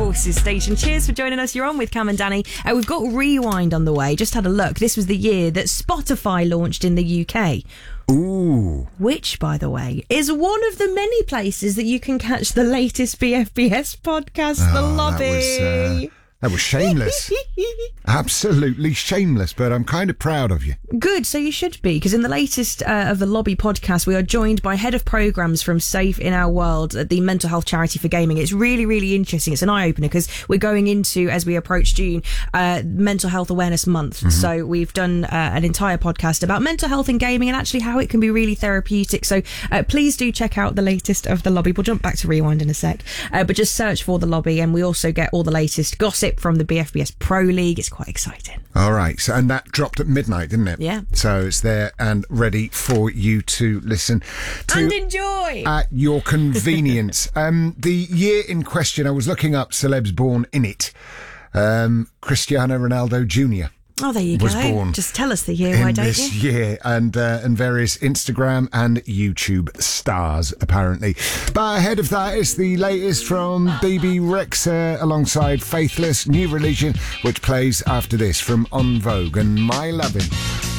Forces station. Cheers for joining us. You're on with Cam and Danny. We've got Rewind on the way. Just had a look. This was the year that Spotify launched in the UK. Ooh. Which, by the way, is one of the many places that you can catch the latest BFBS podcast, The Lobby. That was shameless. Absolutely shameless, but I'm kind of proud of you. Good, so you should be, because in the latest of the Lobby podcast, we are joined by Head of Programmes from Safe in Our World, the mental health charity for gaming. It's really, really interesting. It's an eye-opener because we're going into, as we approach June, Mental Health Awareness Month. Mm-hmm. So we've done an entire podcast about mental health and gaming and actually how it can be really therapeutic. So please do check out the latest of The Lobby. We'll jump back to Rewind in a sec, but just search for The Lobby, and we also get all the latest gossip from the BFBS Pro League. It's quite exciting. All right. So, and that dropped at midnight, didn't it? Yeah. So it's there and ready for you to listen to and enjoy at your convenience. The year in question, I was looking up celebs born in it. Cristiano Ronaldo Jr. Oh, there you was go. Born just tell us the year, why don't you? This year, and various Instagram and YouTube stars, apparently. But ahead of that is the latest from BB Rexa alongside Faithless, New Religion, which plays after this from On Vogue and My Lovin'.